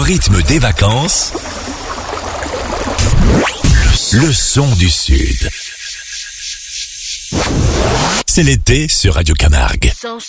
rythme des vacances, le son du Sud. C'est l'été sur Radio Camargue. 106.8